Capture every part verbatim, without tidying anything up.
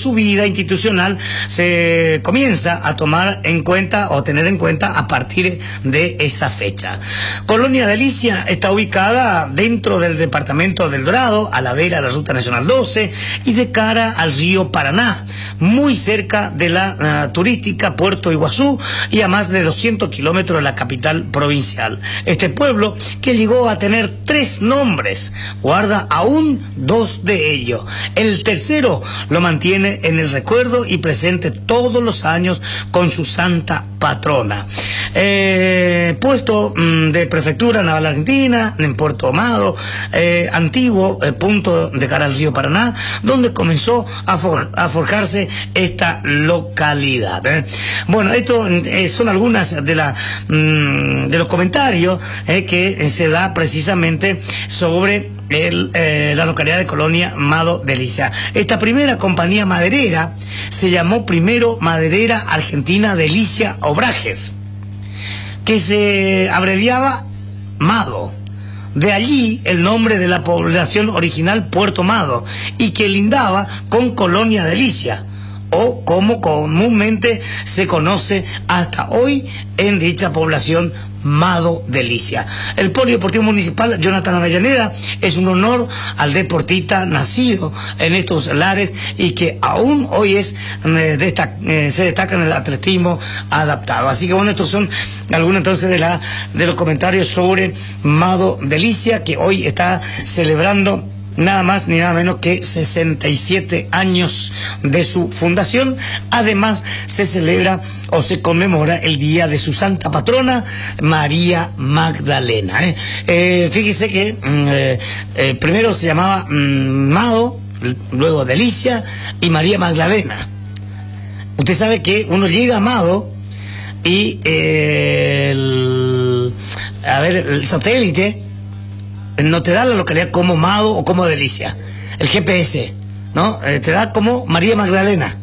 tu vida institucional se comienza a tomar en cuenta o tener en cuenta a partir de esa fecha. Colonia Delicia está ubicada dentro del departamento del Dorado, a la vera de la Ruta Nacional doce y de cara al río Paraná, muy cerca de la uh, turística Puerto Iguazú y a más de doscientos kilómetros de la capital provincial. Este pueblo, que llegó a tener tres nombres, guarda aún dos de ellos. El tercero lo mantiene en el recuerdo y presente todos los años con su santa patrona. Eh, puesto mmm, de prefectura naval argentina en Puerto Amado, eh, antiguo eh, punto de cara al río Paraná, donde comenzó a, for a forjarse esta localidad. ¿eh? Bueno, esto eh, son algunas de, la, mmm, de los comentarios eh, que se da precisamente sobre El, eh, la localidad de Colonia Mado Delicia. Esta primera compañía maderera se llamó primero Maderera Argentina Delicia Obrajes, que se abreviaba Mado. De allí el nombre de la población original Puerto Mado, y que lindaba con Colonia Delicia, o como comúnmente se conoce hasta hoy en dicha población, Mado Delicia. El Polideportivo Municipal Jonathan Avellaneda es un honor al deportista nacido en estos lares y que aún hoy es eh, destac eh, se destaca en el atletismo adaptado. Así que bueno, estos son algunos entonces de, la, de los comentarios sobre Mado Delicia, que hoy está celebrando nada más ni nada menos que sesenta y siete años de su fundación. Además, se celebra o se conmemora el día de su santa patrona, María Magdalena. ¿eh? Eh, fíjese que eh, eh, primero se llamaba mm, Mado, luego Delicia y María Magdalena. Usted sabe que uno llega a Mado y eh, el, a ver, el satélite no te da la localidad como Mado o como Delicia, el G P S, ¿no? Eh, te da como María Magdalena.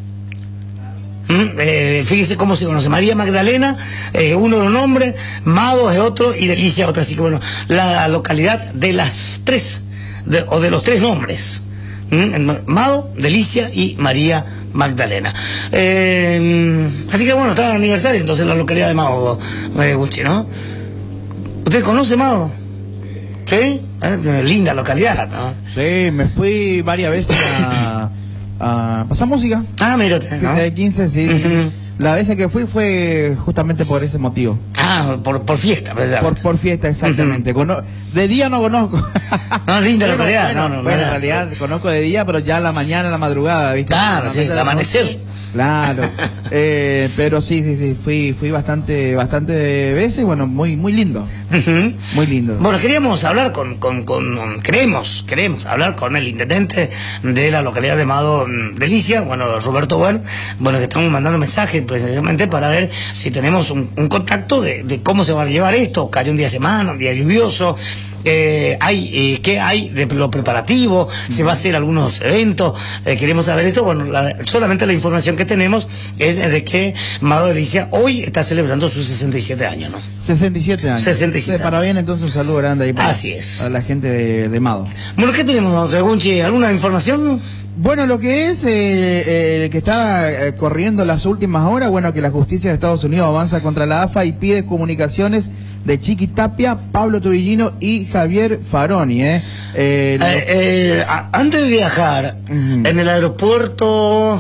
¿Mm? Eh, fíjese cómo se conoce. María Magdalena, eh, uno de los nombres, Mado es otro y Delicia otro. Así que bueno, la localidad de las tres, de, o de los tres nombres. ¿Mm? Mado, Delicia y María Magdalena. Eh, así que bueno, está el aniversario entonces la localidad de Mado, eh, Gucci, ¿no? ¿Usted conoce Mado? Sí, eh, linda localidad, ¿no? Sí, me fui varias veces a, a pasar música. Ah, mira usted, ¿no? De quince, sí. Uh-huh. La vez que fui fue justamente por ese motivo. Ah, por, por fiesta, por, por fiesta, exactamente. Uh-huh. Cono de día no conozco. No, linda bueno, localidad. Bueno, no, no, bueno, no, en realidad conozco de día, pero ya la mañana, la madrugada, ¿viste? Claro, sí, el amanecer. Claro, eh, pero sí, sí, sí, fui, fui bastante, bastante veces, bueno, muy, muy lindo, uh-huh. muy lindo. Bueno, queríamos hablar con, con, con, queremos, queremos hablar con el intendente de la localidad de Mado Delicia, bueno, Roberto Bueno, bueno, que estamos mandando mensajes precisamente para ver si tenemos un, un contacto de, de cómo se va a llevar esto. Cayó un día de semana, un día lluvioso. Eh, hay eh, qué hay de lo preparativo, se va a hacer algunos eventos, eh, queremos saber esto. Bueno, la, solamente la información que tenemos es de que Mado Delicia hoy está celebrando sus sesenta y siete años, ¿no? sesenta y siete años. sesenta y siete para bien, entonces un saludo grande ahí para, Así es. para la gente de, de Mado. Bueno, ¿qué tenemos, Gunchi? ¿Alguna información? Bueno, lo que es, eh, eh, que está eh, corriendo las últimas horas, bueno, que la justicia de Estados Unidos avanza contra la A F A y pide comunicaciones de Chiqui Tapia, Pablo Tubillino y Javier Faroni. ¿eh? Eh, lo... eh, eh, antes de viajar, uh-huh. en el aeropuerto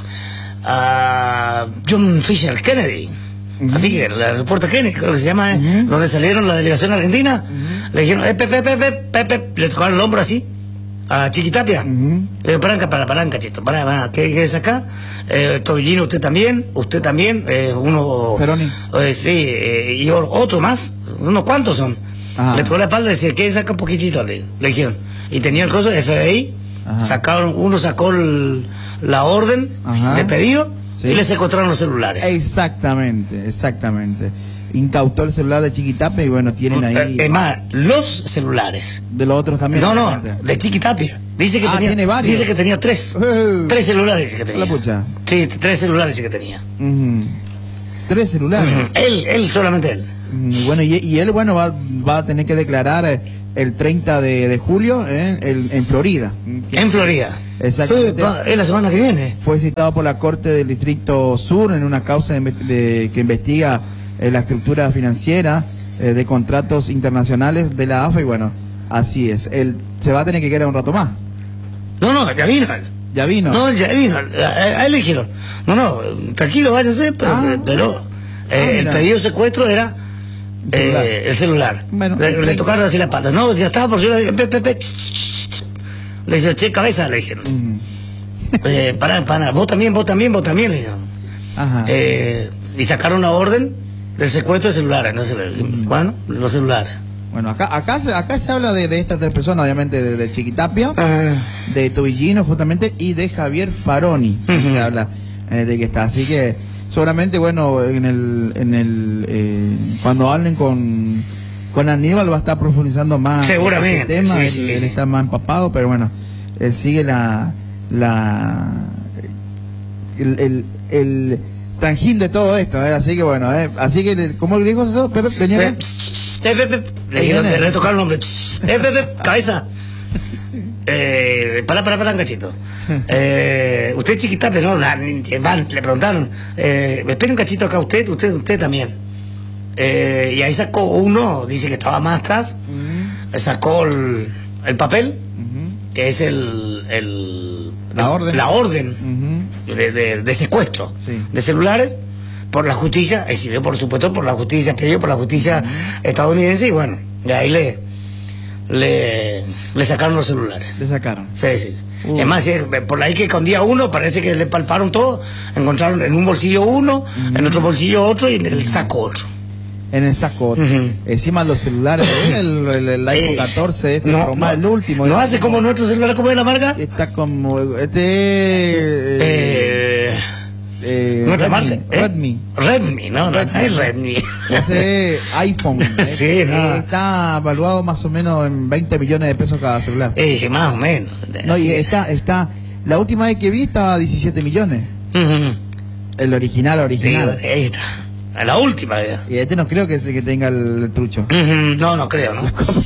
uh, John Fisher Kennedy, uh-huh. así que el aeropuerto Kennedy, creo que se llama, uh-huh. eh, donde salieron la delegación argentina, uh-huh. le dijeron, eh, pepe, pepe, pepe, le tocaron el hombro así a Chiqui Tapia. Uh-huh. Le digo, paranca, para, paranca, chito, para, para, ¿qué, qué es acá? Eh, Tobillino, usted también, usted también, eh, uno... Feroni. Eh, sí, eh, y otro más, unos cuantos son. Ajá. Le tocó la espalda y decía, ¿qué saca un poquitito? Le, le dijeron. Y tenía el coso de F B I, ajá. sacaron, uno sacó el, la orden, ajá. de pedido, sí. y le secuestraron los celulares. Exactamente, exactamente. Incautó el celular de Chiqui Tapia y bueno, tienen ahí... Es más, los celulares. De los otros también. No, no, de Chiqui Tapia. Dice que ah, tenía, tiene varios. Dice que tenía tres. Uh, tres celulares dice que tenía. La pucha. Sí, tres celulares dice que tenía. Uh-huh. Tres celulares. Uh-huh. Él, él, solamente él. Uh-huh. Bueno, y, y él, bueno, va, va a tener que declarar el treinta de, de julio en, el, en Florida. En Florida. Exactamente. Es la semana que viene. Fue citado por la Corte del Distrito Sur en una causa de, de, que investiga eh, la estructura financiera eh, de contratos internacionales de la A F A, y bueno, así es. Él se va a tener que quedar un rato más. No, no, ya vino. Ya vino. No, ya vino. A, a él le dijeron, no, no, tranquilo, váyase, pero, ah, pero eh, ah, el pedido de secuestro era celular. Eh, el celular. Bueno, le, le tocaron así las patas. No, ya estaba por yo le pe, pe, pe, le dijeron, che, cabeza, le dijeron. Mm. Eh, para, para, vos también, vos también, vos también, le dijeron. Ajá. Eh, y sacaron una orden del secuestro de celulares, no sé, mm. bueno, los celulares. Bueno, acá acá se, acá se habla de, de estas tres personas, obviamente, de, de Chiquitapia, uh. de Tobillino, justamente, y de Javier Faroni. Uh-huh. Se habla eh, de que está. Así que, seguramente, bueno, en el, en el eh, cuando hablen con, con Aníbal va a estar profundizando más. Seguramente. El tema, sí, él, sí, él sí. está más empapado, pero bueno, eh, sigue la, la, el, el, el tranjín de todo esto, ¿eh? Así que bueno, ¿eh? Así que, ¿cómo dijo eso, Pepe? Venía eh, Eh, Pepe, le dijeron, le tocaron el nombre. Eh, Pepe, cabeza. Eh, para, para, para un cachito. Eh, usted es Chiquitapia, ¿no? Van, le preguntaron. Eh, espere un cachito acá, usted, usted, usted también. Eh, y ahí sacó uno, dice que estaba más atrás. Uh-huh. Sacó el, el papel, uh-huh. que es el, el la orden, la orden uh-huh. de, de, de secuestro sí. de celulares. Por la justicia, exhibió por supuesto por la justicia, pedido por la justicia uh-huh. estadounidense, y bueno, de ahí le, le le sacaron los celulares. Le sacaron. Sí, sí. Uh. Es más, por ahí que escondía uno, parece que le palparon todo, encontraron en un bolsillo uno, uh-huh. en otro bolsillo otro y en el saco otro. En el saco otro. Uh-huh. Encima los celulares, el, el, el iPhone catorce, este no, no, el último. ¿No hace como nuestro celular como de la marca? Está como este... Eh, eh, Eh, Redmi, marca, ¿eh? Redmi. Redmi, no, no, Redmi. no es Redmi. Ese iPhone. ¿eh? Sí, eh, no. Está evaluado más o menos en veinte millones de pesos cada celular. Eh, más o menos. No, y está, está, la última vez que vi estaba a diecisiete millones. Uh-huh. El original, original. Sí, ahí está. La última, ¿verdad? Y este no creo que, que tenga el, el trucho. Uh-huh. No, no creo, ¿no?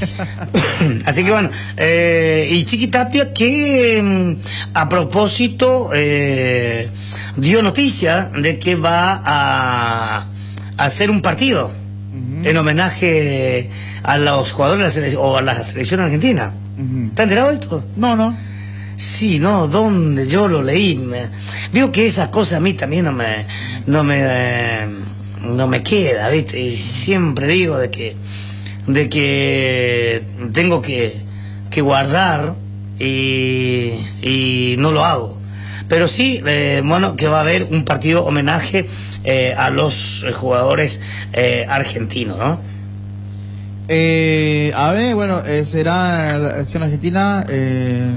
Así que bueno, eh, y Chiquitapia que a propósito eh, dio noticia de que va a, a hacer un partido uh-huh. en homenaje a los jugadores de la selección, o a la selección argentina. Uh-huh. ¿Está enterado de esto? No, no. Sí, no, ¿dónde? Yo lo leí. Me, veo que esas cosas a mí también no me... No me eh, no me queda, ¿viste? Y siempre digo de que de que tengo que, que guardar y, y no lo hago. Pero sí, eh, bueno, que va a haber un partido homenaje eh, a los eh, jugadores eh, argentinos, ¿no? Eh, a ver, bueno, eh, será la selección argentina... Eh...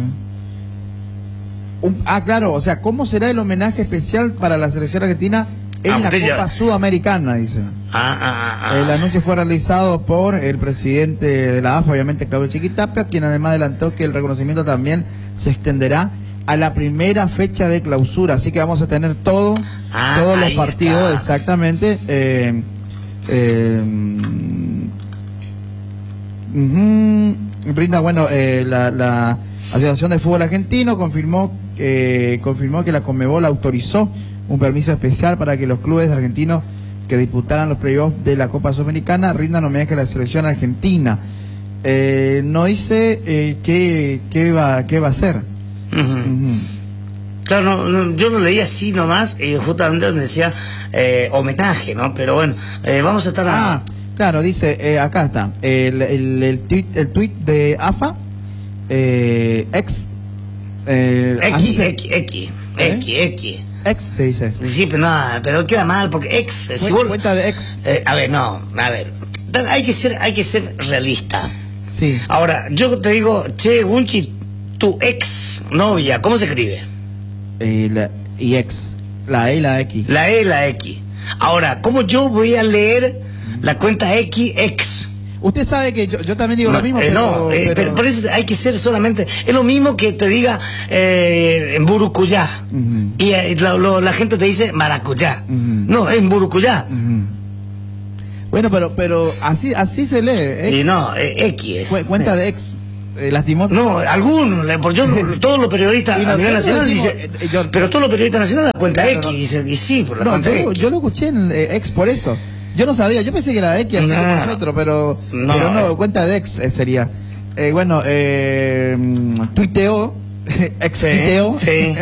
Un, ah, claro, o sea, ¿cómo será el homenaje especial para la selección argentina en ah, la Copa ya... Sudamericana? Dice. Ah, ah, ah, el anuncio fue realizado por el presidente de la A F A, obviamente Claudio Chiquitapia, quien además adelantó que el reconocimiento también se extenderá a la primera fecha de clausura, así que vamos a tener todo, ah, todos los partidos, está. exactamente. Eh, eh, uh-huh, brinda, bueno, eh, la, la Asociación de Fútbol Argentino confirmó Eh, confirmó que la Conmebol autorizó un permiso especial para que los clubes argentinos que disputaran los playoffs de la Copa Sudamericana rindan homenaje a la selección argentina. Eh, no dice eh, qué, qué, va, qué va a hacer. Uh-huh. Uh-huh. Claro, no, no, yo lo leí así nomás, eh, justamente donde decía eh, homenaje, ¿no? Pero bueno, eh, vamos a estar... A... Ah, claro, dice, eh, acá está, el, el, el, tweet, el tweet de A F A, eh, ex... Eh, X, X, X, ¿Eh? X, X. Ex se dice. Sí, pero no, pero queda mal porque ex. Si vos, cuenta de ex. Eh, a ver, no, a ver. Hay que ser, hay que ser realista. Sí. Ahora, yo te digo, che, Gunchi, tu ex novia, ¿cómo se escribe? Eh, la, y ex. La E y la X. La E y la X. Ahora, ¿cómo yo voy a leer la cuenta X, ex? Usted sabe que yo, yo también digo no, lo mismo, eh, pero, no, eh, pero... pero por eso hay que ser solamente... Es lo mismo que te diga eh, en Burucuyá. Uh-huh. Y eh, lo, lo, la gente te dice maracuyá. Uh-huh. No, es en Burucuyá. Uh-huh. Bueno, pero pero así así se lee. Ex. Y no, eh, X es. Cu cuenta de ex. Eh, lastimoso. No, algunos, por yo, todos los periodistas a nivel nacional decimos, dicen, eh, yo, pero todos los periodistas nacionales dan cuenta claro, X, no. dice que sí, por la no, cuenta yo, X. yo lo escuché en eh, ex por eso. Yo no sabía, yo pensé que era X así No, como nosotros, pero no, pero no, es... cuenta de ex eh, sería. Eh, bueno, eh, tuiteó, ex tuiteó. Sí, sí.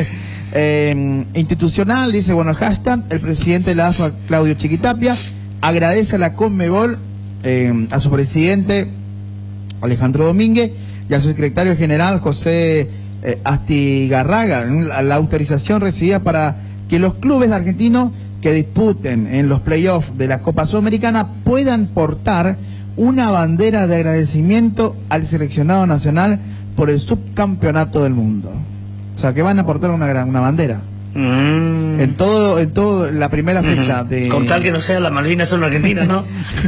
eh, institucional, dice, bueno, hashtag, el presidente de la A F A, Claudio Chiquitapia, agradece a la Conmebol, eh, a su presidente, Alejandro Domínguez, y a su secretario general, José eh, Astigarraga, la, la autorización recibida para que los clubes argentinos que disputen en los playoffs de la Copa Sudamericana puedan portar una bandera de agradecimiento al seleccionado nacional por el subcampeonato del mundo. O sea, que van a portar una, una bandera. Mm. En todo, en todo la primera fecha de... Con tal que no sea las Malvinas son argentinas, ¿no?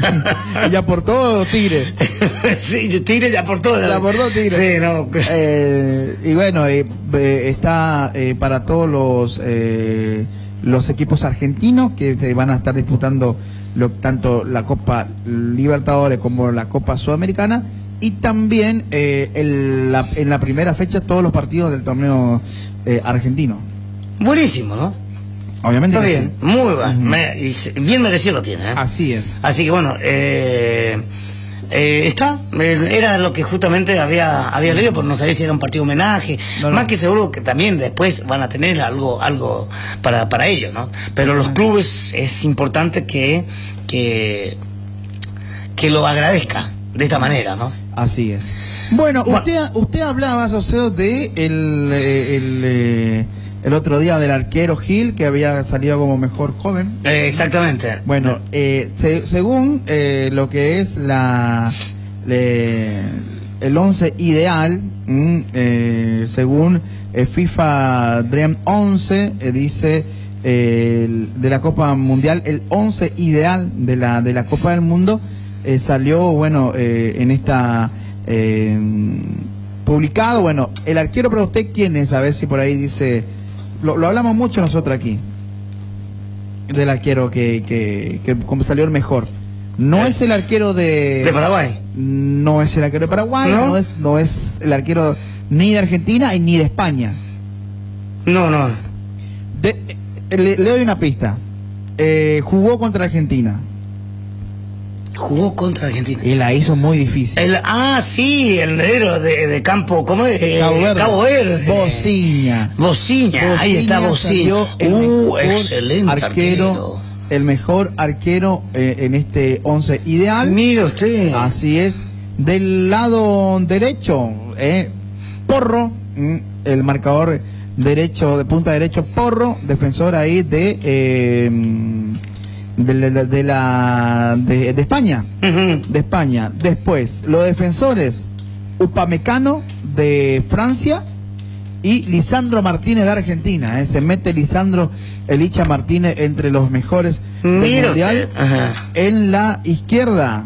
Ya por todo Tigre. Sí, Tigre ya por todo. Ya por todo Tigre. Sí, no. Eh, y bueno, eh, eh, está eh, para todos los eh, los equipos argentinos que eh, van a estar disputando lo, tanto la Copa Libertadores como la Copa Sudamericana, y también eh, el, la, en la primera fecha todos los partidos del torneo eh, argentino. Buenísimo, ¿no? Obviamente. Está que bien, sí. muy bien. Uh-huh. Me, y se, bien merecido lo tiene, ¿eh? Así es. Así que bueno, eh, eh, está, eh, era lo que justamente había había leído, por no saber si era un partido homenaje, no, no. Más que seguro que también después van a tener algo algo para para ellos, ¿no? Pero los clubes es importante que que que lo agradezca de esta manera, ¿no? Así es. Bueno, bueno. usted usted hablaba, Soseo, de el, el, el el otro día del arquero Gil, que había salido como mejor joven. Eh, exactamente. Bueno, eh, se, según eh, lo que es la le, el once ideal, mm, eh, según eh, FIFA Dream once, eh, dice eh, el, de la Copa Mundial, el once ideal de la de la Copa del Mundo eh, salió, bueno, eh, en esta eh, publicado. Bueno, el arquero para usted, ¿quién es? A ver si por ahí dice. Lo, lo hablamos mucho nosotros aquí del arquero que, que, que como salió el mejor. No eh, es el arquero de de Paraguay. No es el arquero de Paraguay, no, no es no es el arquero ni de Argentina y ni de España. No, no. De, le, le doy una pista. Eh, jugó contra Argentina. Jugó contra Argentina. Y la hizo muy difícil. El, ah, sí, el negro de, de campo, ¿cómo es? Eh, Cabo Verde. Cabo Verde. Bociña. Bociña, ahí está Bociña. Uh, excelente arquero, arquero. El mejor arquero eh, en este once ideal. Mire usted. Así es. Del lado derecho, eh, Porro, el marcador derecho, de punta derecho, Porro, defensor ahí de... Eh, De, de, de la de, de España, uh-huh. de España. Después, los defensores, Upamecano de Francia y Lisandro Martínez de Argentina. ¿eh? Se mete Lisandro Elicha Martínez entre los mejores del Mira mundial. Uh-huh. En la izquierda,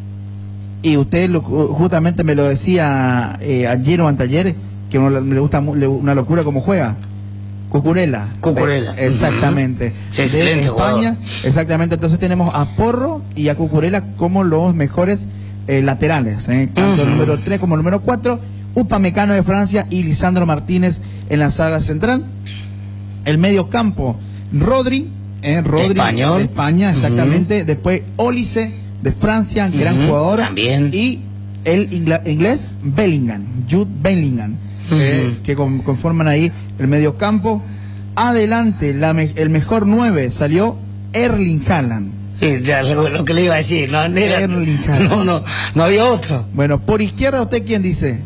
y usted lo, justamente me lo decía eh, ayer o anteayer, que uno, me gusta una locura como juega. Cucurella. Cucurella. De, exactamente. Uh-huh. Sí, excelente de España. Jugador. Exactamente. Entonces tenemos a Porro y a Cucurella como los mejores eh, laterales. ¿eh? Tanto uh-huh. el número tres como el número cuatro. Upamecano de Francia y Lisandro Martínez en la saga central. El medio campo, Rodri. Eh, Rodri Español. de España, exactamente. Uh-huh. Después Olise de Francia, uh-huh. gran jugador. También. Y el ingl- inglés Bellingham, Jude Bellingham. Uh-huh. eh, que con, conforman ahí el medio campo. Adelante, la me, el mejor nueve salió Erling Haaland. Sí, ya, lo, lo que le iba a decir, no, era, Erling Haaland. no, no, no había otro. Bueno, por izquierda, ¿usted quién dice?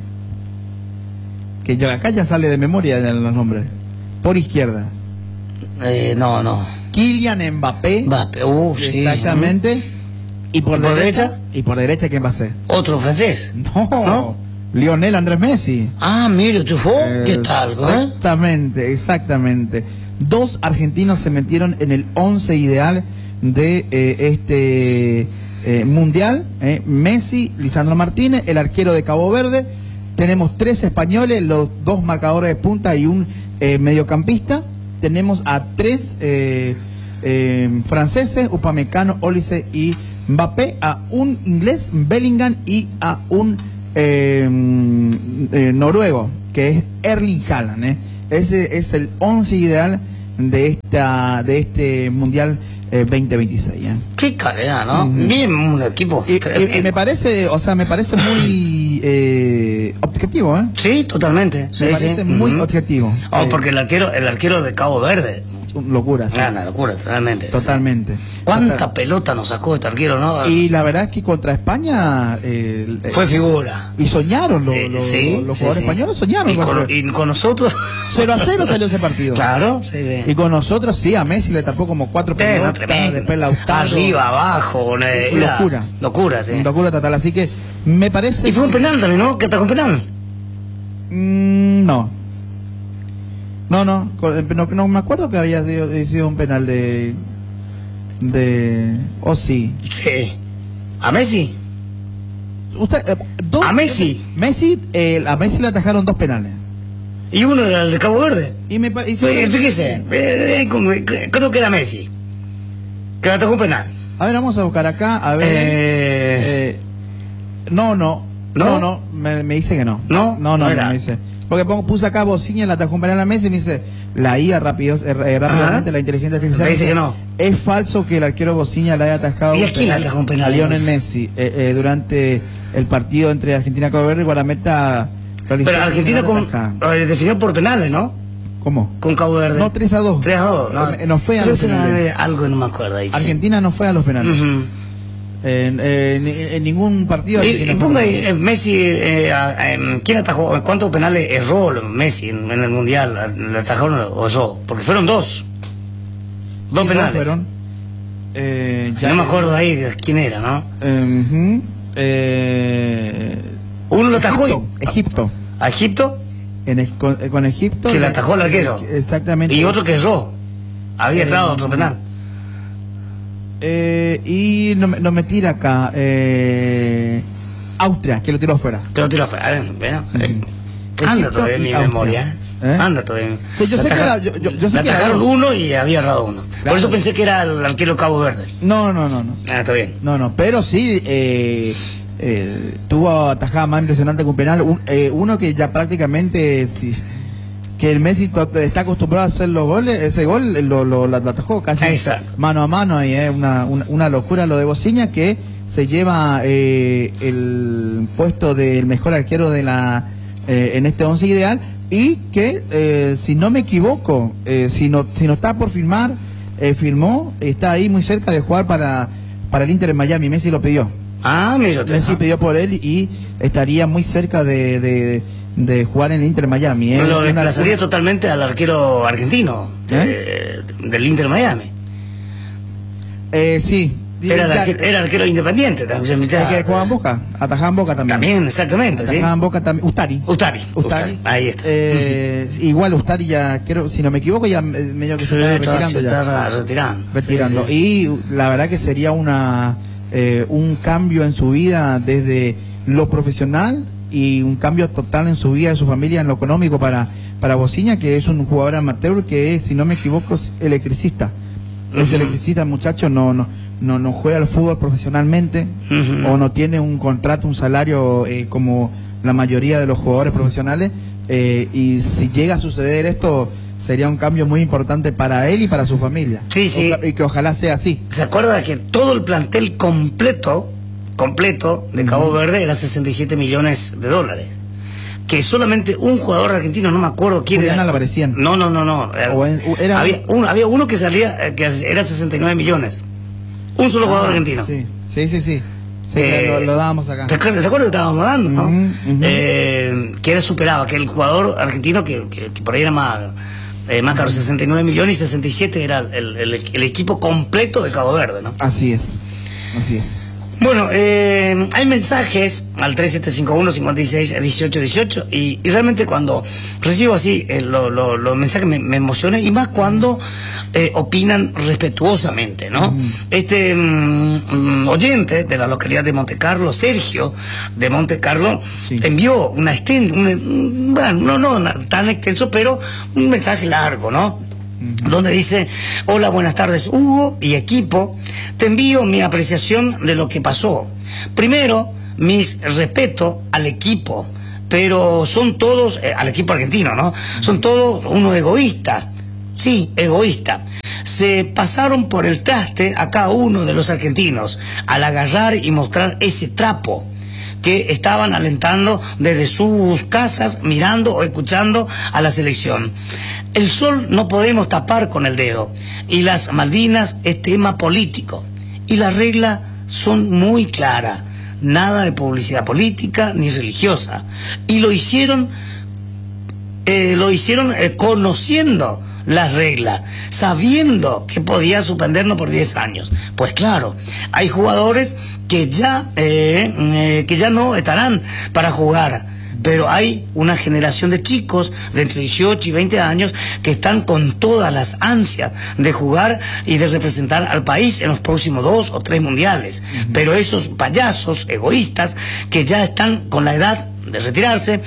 Que yo acá ya sale de memoria los nombres. Por izquierda. Eh, no, no. Kylian Mbappé. Mbappé, uh, sí. Exactamente. ¿Y por, ¿Y por derecha? derecha? ¿Y por derecha quién va a ser? ¿Otro francés? No. ¿No? Lionel Andrés Messi. Ah, mire, tú, oh, eh, ¿qué tal? ¿eh? Exactamente, exactamente. Dos argentinos se metieron en el once ideal de eh, este eh, mundial. Eh, Messi, Lisandro Martínez, el arquero de Cabo Verde. Tenemos tres españoles, los dos marcadores de punta y un eh, mediocampista. Tenemos a tres eh, eh, franceses, Upamecano, Olise y Mbappé, a un inglés, Bellingham, y a un eh, eh, noruego, que es Erling Haaland. ¿eh? Ese es el once ideal de esta de este Mundial eh, veinte veintiséis. ¿eh? Qué calidad, ¿no? Mm. Bien, un equipo. Y, y, y me parece, o sea, me parece muy eh, objetivo, ¿eh? Sí, totalmente. Me sí, parece sí. muy uh-huh. objetivo. Oh, eh, porque el arquero, el arquero de Cabo Verde. Locura, sí. Ah, una locura, totalmente. Totalmente. ¿Cuánta Total. pelota nos sacó este arquero, no? Y la verdad es que contra España eh, fue figura. Y soñaron los, eh, los, sí, los sí, jugadores sí. españoles soñaron. Y con, y con nosotros cero a cero salió ese partido. Claro, sí, sí. Y con nosotros sí, a Messi le tapó como cuatro Eh, no, pelotas, después Lautaro. arriba, abajo, eh, era locura. Locura, sí. Locura total, así que me parece. Y fue un penal también, ¿no? ¿Que atajó un penal? Mm, no. No, no, no, no me acuerdo que había sido, sido un penal de... de... ¿O oh, sí? Sí. ¿A Messi? Usted, eh, dos, ¿A Messi? Messi, eh, a Messi le atajaron dos penales. Y uno era el de Cabo Verde. Y me y eh, fíjese, eh, eh, creo que era Messi. Que le atajó un penal. A ver, vamos a buscar acá, a ver... Eh... Eh, no, no, no, no, no, me, me dice que no. No, no, no, no, no me dice... Porque pongo, puse acá bocina, la atajó un penal a Messi y me dice, la I A rápido, eh, rápidamente, Ajá. la inteligencia artificial. Me dice que no. Es falso que el arquero Bociña la haya atajado. ¿Y a quién le atajó un penal? A Lionel Messi, eh, eh, durante el partido entre Argentina y Cabo Verde, Guardameta. Pero Argentina con, eh, definió por penales, ¿no? ¿Cómo? Con Cabo Verde. No, tres a dos. tres a dos, no. Eh, no fue a Pero los penales. Algo no me acuerdo ahí. Argentina no fue a los penales. Uh-huh. En, en, en ningún partido. Y, y ponga ahí, eh, Messi, eh, eh, ¿quién atajó? ¿Cuántos penales erró Messi en, en el Mundial? ¿Le atajaron o erró? Porque fueron dos. Dos sí, penales. Dos fueron. Eh, ya no me acuerdo ahí de quién era, ¿no? Uh-huh. eh, Uno lo atajó Egipto, y... Egipto. ¿A Egipto? En, el, con, con Egipto. Que le atajó al arquero. Exactamente. Y otro que erró. Había entrado eh, otro penal. Eh, y no, no me tira acá. Eh, Austria, que lo tiró afuera. Que lo tiró afuera. A ver, vean. Uh-huh. Anda todavía en mi Austria. memoria. ¿Eh? Anda todavía. Sí, yo sé que era, yo, yo, yo sé le que atajaron era uno y había errado uno. Claro. Por eso pensé que era el arquero Cabo Verde. No, no, no, no. Ah, está bien. No, no, pero sí eh, eh, tuvo atajada más impresionante que un penal. Un, eh, uno que ya prácticamente sí, que el Messi está acostumbrado a hacer los goles, ese gol lo, lo, lo atajó casi Exacto. mano a mano y es eh, una, una, una locura lo de Bociña, que se lleva eh, el puesto del mejor arquero de la eh, en este once ideal. Y que, eh, si no me equivoco, eh, si, no, si no está por firmar, eh, firmó, está ahí muy cerca de jugar para, para el Inter en Miami. Messi lo pidió. Ah, mira. Messi pidió por él y estaría muy cerca de, de, de jugar en el Inter Miami. ¿eh? Lo Una, desplazaría una... totalmente al arquero argentino ¿Eh? de, del Inter Miami. Eh, sí. Era, ya, arquero, era arquero independiente. Ya, que jugaba en Boca, atajaba en Boca también. También, exactamente. Atajaba ¿sí? en Boca también. Ustari. Ustari. Ustari. Ustari. Ahí está. Eh, uh-huh. Igual Ustari ya, creo, si no me equivoco, ya medio que sí, se está retirando. Se ya. está retirando. retirando. Sí, sí. Y la verdad que sería una eh, un cambio en su vida desde lo profesional y un cambio total en su vida, en su familia, en lo económico para, para Bociña, que es un jugador amateur que es, si no me equivoco, es electricista. Uh-huh. Es electricista, muchacho, no, no. No, no juega al fútbol profesionalmente uh-huh. o no tiene un contrato, un salario eh, como la mayoría de los jugadores profesionales eh, y si llega a suceder esto sería un cambio muy importante para él y para su familia. Sí, sí. O, y que ojalá sea así. ¿Se acuerda que todo el plantel completo completo de Cabo uh-huh. Verde era sesenta y siete millones de dólares? Que solamente un jugador argentino, no me acuerdo quién Julián era. Alvarecián. No, no, no, no. Era, en, era... Había, uno, había uno que salía, que era sesenta y nueve millones. Un solo ah, jugador argentino. Sí, sí, sí. sí. sí eh, lo, lo dábamos acá. ¿Se acuerda, ¿se acuerda que estábamos dando? ¿no? Uh-huh, uh-huh. Eh, que era superaba, que el jugador argentino, que, que, que por ahí era más, eh, más caro, sesenta y nueve millones y sesenta y siete era el, el, el equipo completo de Cabo Verde, ¿no? Así es, así es. Bueno, eh, hay mensajes al tres siete cinco uno, cinco seis, uno ocho uno ocho y, y realmente cuando recibo así eh, los lo, lo mensajes me, me emociona y más cuando eh, opinan respetuosamente, ¿no? Mm. Este mm, oyente de la localidad de Monte Carlo, Sergio de Monte Carlo, sí. envió una extensa, bueno, no, no tan extenso, pero un mensaje largo, ¿no? uh-huh. donde dice: hola, buenas tardes Hugo y equipo, te envío mi apreciación de lo que pasó. Primero, mis respeto al equipo, pero son todos, eh, al equipo argentino, ¿no? Son todos unos egoístas. Sí, egoísta. Se pasaron por el traste a cada uno de los argentinos al agarrar y mostrar ese trapo que estaban alentando desde sus casas, mirando o escuchando a la selección. El sol no podemos tapar con el dedo, y las Malvinas es tema político, y las reglas son muy claras: nada de publicidad política ni religiosa. Y lo hicieron, eh, lo hicieron eh, conociendo las reglas, sabiendo que podía suspendernos por diez años. Pues claro, hay jugadores que ya eh, eh, que ya no estarán para jugar, pero hay una generación de chicos de entre dieciocho y veinte años que están con todas las ansias de jugar y de representar al país en los próximos dos o tres mundiales. Uh-huh. Pero esos payasos egoístas que ya están con la edad de retirarse,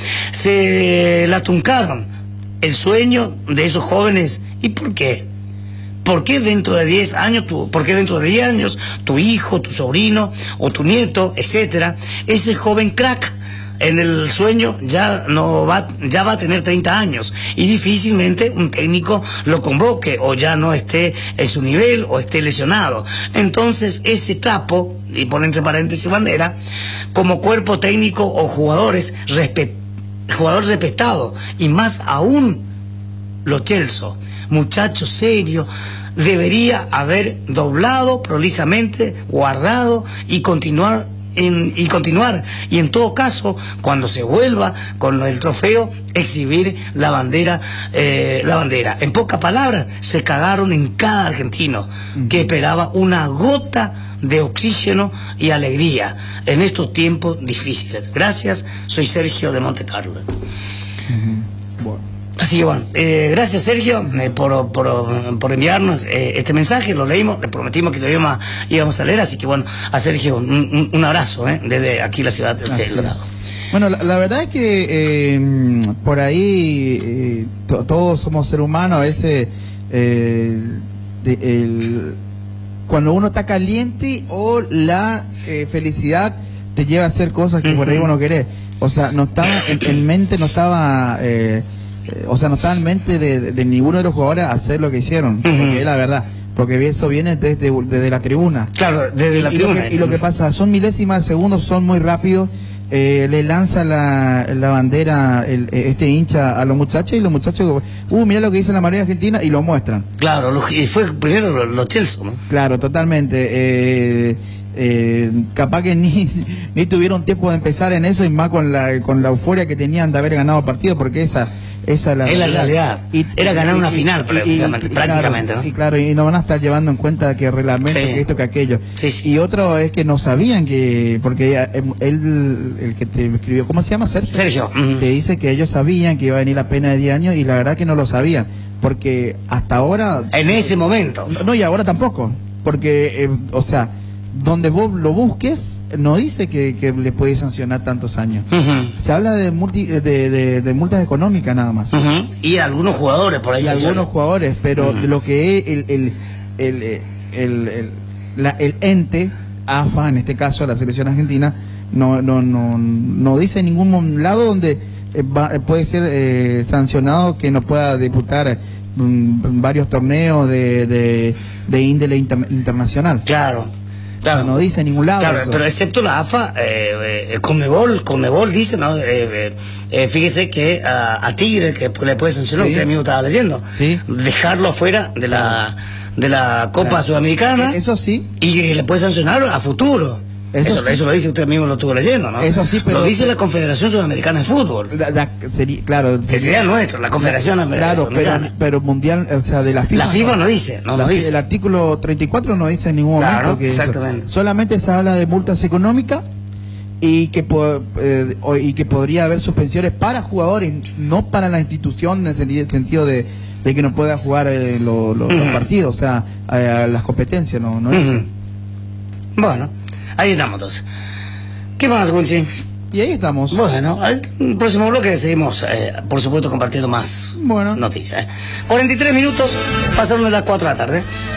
se la truncaron el sueño de esos jóvenes. ¿Y por qué? ¿Por qué dentro de diez años, tu, por qué dentro de diez años tu hijo, tu sobrino o tu nieto, etcétera, ese joven crack en el sueño ya no va, ya va a tener treinta años y difícilmente un técnico lo convoque o ya no esté en su nivel o esté lesionado? Entonces ese trapo, y pone entre paréntesis bandera, como cuerpo técnico o jugadores respetados, jugador respetado, y más aún Lo Celso, muchacho serio, debería haber doblado prolijamente, guardado y continuar en, y continuar y en todo caso, cuando se vuelva con el trofeo, exhibir la bandera, eh, la bandera. En pocas palabras, se cagaron en cada argentino que esperaba una gota de oxígeno y alegría en estos tiempos difíciles. Gracias, soy Sergio de Monte Carlo. Uh-huh. Bueno. Así que bueno, eh, gracias Sergio eh, por, por, por enviarnos eh, este mensaje, lo leímos, le prometimos que lo íbamos, íbamos a leer, así que bueno, a Sergio un, un abrazo eh, desde aquí la ciudad de El Dorado. Bueno, la, la verdad es que eh, por ahí eh, to, todos somos seres humanos, a veces eh, de, el, cuando uno está caliente o la eh, felicidad te lleva a hacer cosas que uh-huh. por ahí uno quiere. O sea, no estaba en, en mente, no estaba, eh, eh, o sea, no estaba en mente de, de, de ninguno de los jugadores hacer lo que hicieron, uh-huh. porque es la verdad. Porque eso viene desde, desde la tribuna. Claro, desde la y, tribuna. Y lo, que, y lo que pasa, son milésimas de segundos, son muy rápidos. Eh, le lanza la, la bandera el, este hincha a los muchachos y los muchachos, uh, mira lo que dice la Marina Argentina, y lo muestran. Claro, lo, y fue primero Lo Celso, ¿no? Claro, totalmente. Eh, eh, capaz que ni, ni tuvieron tiempo de empezar en eso, y más con la, con la euforia que tenían de haber ganado partido, porque esa... Esa es la es realidad. La realidad. Y, Era ganar y, una y, final, y, precisamente, y, y, prácticamente, claro, ¿no? Y claro, y no van a estar llevando en cuenta que reglamento, sí. que esto, que aquello. Sí, sí. Y otro es que no sabían que, porque él, el que te escribió, ¿cómo se llama? Sergio. Sergio. Uh-huh. Te dice que ellos sabían que iba a venir la pena de diez años, y la verdad que no lo sabían, porque hasta ahora... En ese momento. No, no y ahora tampoco, porque, eh, o sea, donde vos lo busques, no dice que, que le puede sancionar tantos años. Uh-huh. Se habla de, multi, de, de, de multas económicas nada más. Uh-huh. Y algunos jugadores por ahí. Y algunos suele. jugadores, pero uh-huh. lo que es el, el, el, el, el, el, la, el ente, A F A, en este caso la selección argentina, no, no, no, no dice en ningún lado donde va, puede ser eh, sancionado que no pueda disputar um, varios torneos de, de, de índole inter, internacional. Claro. Claro, no dice en ningún lado. Claro, eso. Pero excepto la A F A, eh, eh, Conmebol, Conmebol dice, ¿no? Eh, eh, fíjese que a, a Tigre, que le puede sancionar, sí. usted mismo estaba leyendo, sí. dejarlo afuera de la de la Copa claro. Sudamericana. Eso sí. Y que le puede sancionar a futuro. Eso, eso, sí. eso lo dice usted mismo, lo estuvo leyendo, ¿no? Eso sí, pero... Lo dice la Confederación Sudamericana de Fútbol. Da, da, sería, claro... Que sería nuestro, la Confederación la, Claro, pero, pero mundial, o sea, de la FIFA... La FIFA no dice, no lo dice. El artículo treinta y cuatro no dice en ningún claro, momento que... exactamente. Eso, solamente se habla de multas económicas y que, eh, y que podría haber suspensiones para jugadores, no para la institución, en el sentido de, de que no pueda jugar eh, lo, lo, uh-huh. los partidos, o sea, a, a las competencias, no, no uh-huh. es... Bueno, ahí estamos entonces. ¿Qué más, Gunchi? Y ahí estamos. Bueno, al próximo bloque seguimos, eh, por supuesto, compartiendo más bueno. noticias. ¿eh? cuarenta y tres minutos, pasaron de las cuatro de la tarde.